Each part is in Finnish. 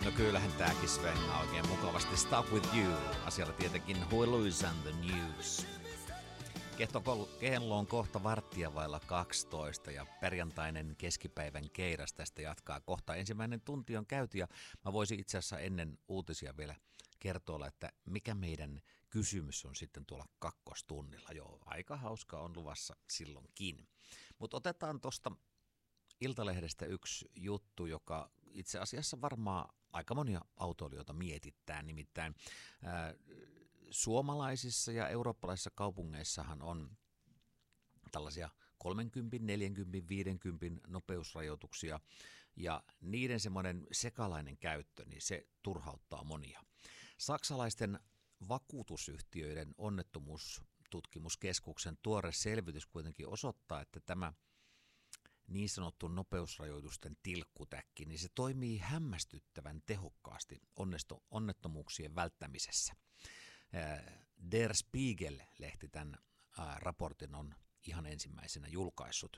No kyllähän tääkin svengaa oikein mukavasti. Stuck with you. Asialla tietenkin Huiluis and the News. Kello on kohta 11:15 ja perjantainen keskipäivän keiras tästä jatkaa kohta. Ensimmäinen tunti on käyty ja mä voisin itse asiassa ennen uutisia vielä kertoa, että mikä meidän kysymys on sitten tuolla kakkostunnilla. Joo, aika hauska on luvassa silloinkin. Mutta otetaan tuosta Iltalehdestä yksi juttu, joka itse asiassa varmaan aika monia autoilijoita mietittää. Nimittäin suomalaisissa ja eurooppalaisissa kaupungeissahan on tällaisia 30, 40, 50 nopeusrajoituksia ja niiden semmoinen sekalainen käyttö, niin se turhauttaa monia. Saksalaisten vakuutusyhtiöiden onnettomuustutkimuskeskuksen tuore selvitys kuitenkin osoittaa, että tämä niin sanottu nopeusrajoitusten tilkkutäkki, niin se toimii hämmästyttävän tehokkaasti onnettomuuksien välttämisessä. Der Spiegel-lehti tämän raportin on ihan ensimmäisenä julkaissut.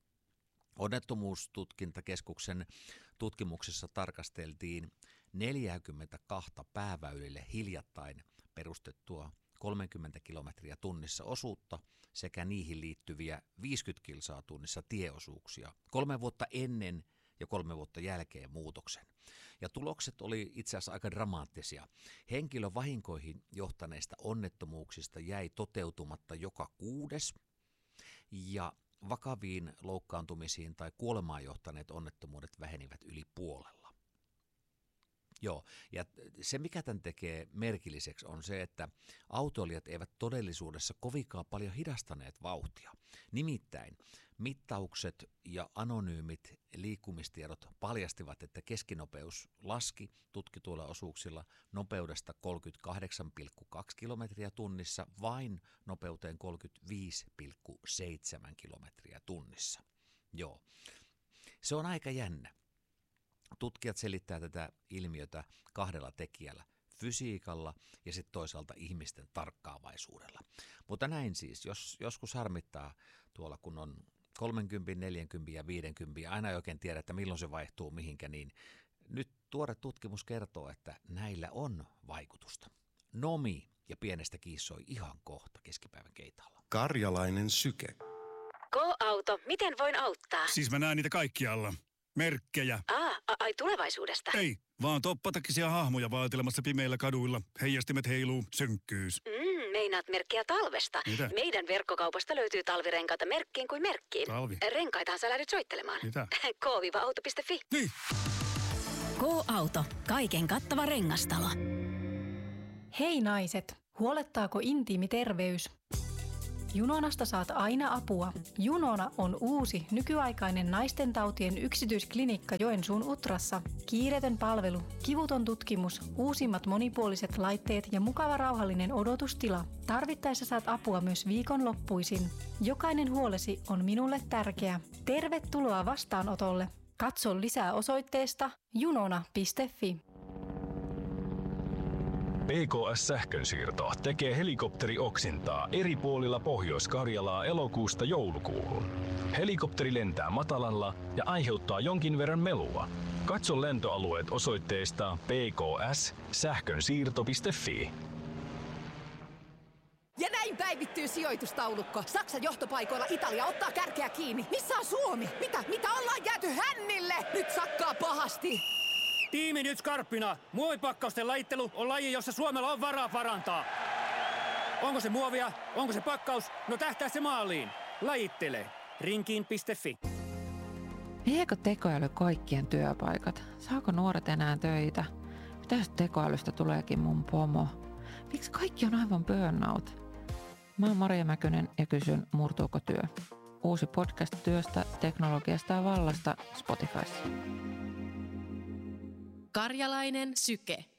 Onnettomuustutkintakeskuksen tutkimuksessa tarkasteltiin 42 pääväylille hiljattain perustettua 30 kilometriä tunnissa osuutta sekä niihin liittyviä 50 kilsaa tunnissa tieosuuksia 3 vuotta ennen ja 3 vuotta jälkeen muutoksen. Ja tulokset oli itse asiassa aika dramaattisia. Henkilövahinkoihin johtaneista onnettomuuksista jäi toteutumatta joka 6. ja vakaviin loukkaantumisiin tai kuolemaan johtaneet onnettomuudet vähenivät yli puolella. Joo, ja se mikä tämän tekee merkilliseksi on se, että autoilijat eivät todellisuudessa kovinkaan paljon hidastaneet vauhtia. Nimittäin mittaukset ja anonyymit liikkumistiedot paljastivat, että keskinopeus laski tutkituilla osuuksilla nopeudesta 38,2 kilometriä tunnissa vain nopeuteen 35,7 kilometriä tunnissa. Joo, se on aika jännä. Tutkijat selittää tätä ilmiötä 2 tekijällä, fysiikalla ja sitten toisaalta ihmisten tarkkaavaisuudella. Mutta näin siis, jos joskus harmittaa tuolla kun on 30, 40 ja 50, aina ei oikein tiedä, että milloin se vaihtuu mihinkä, niin nyt tuore tutkimus kertoo, että näillä on vaikutusta. Nomi ja pienestä kiissoi ihan kohta keskipäivän keitaalla. Karjalainen syke. Go-auto, miten voin auttaa? Siis mä näen niitä kaikkialla. Merkkejä. Ai tulevaisuudesta? Ei, vaan toppatakkisia hahmoja vaatelemassa pimeillä kaduilla. Heijastimet heiluu, synkkyys. Meinaat merkkiä talvesta. Mitä? Meidän verkkokaupasta löytyy talvirenkaita merkkiin kuin merkkiin. Talvi? Renkaitahan sä lähdet soittelemaan. Mitä? K-auto.fi. Niin. K-auto. Kaiken kattava rengastalo. Hei naiset, huolettaako intiimi terveys? Junonasta saat aina apua. Junona on uusi, nykyaikainen naistentautien yksityisklinikka Joensuun Utrassa. Kiireetön palvelu, kivuton tutkimus, uusimmat monipuoliset laitteet ja mukava rauhallinen odotustila. Tarvittaessa saat apua myös viikonloppuisin. Jokainen huolesi on minulle tärkeä. Tervetuloa vastaanotolle. Katso lisää osoitteesta junona.fi. PKS-sähkönsiirto tekee helikopterioksintaa eri puolilla Pohjois-Karjalaa elokuusta joulukuuhun. Helikopteri lentää matalalla ja aiheuttaa jonkin verran melua. Katso lentoalueet osoitteesta pks-sähkönsiirto.fi. Ja näin päivittyy sijoitustaulukko. Saksan johtopaikoilla Italia ottaa kärkeä kiinni. Missä on Suomi? Mitä ollaan jääty hännille? Nyt sakkaa pahasti. Tiimi nyt skarppina. Muovipakkausten lajittelu on laji, jossa Suomella on varaa parantaa. Onko se muovia? Onko se pakkaus? No tähtää se maaliin. Lajittele. Rinkiin.fi. Viekö tekoäly kaikkien työpaikat? Saako nuoret enää töitä? Mitä jos tekoälystä tuleekin mun pomo? Miksi kaikki on aivan burnout? Mä oon Maria Mäkynen ja kysyn, murtuuko työ? Uusi podcast työstä, teknologiasta ja vallasta Spotifyssa. Karjalainen syke.